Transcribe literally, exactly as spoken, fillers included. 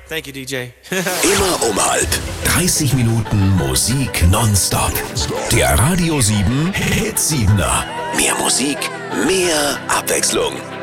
Thank you, D J. Immer um halb. dreißig Minuten Musik nonstop. Der Radio sieben Hit siebener. Mehr Musik, mehr Abwechslung.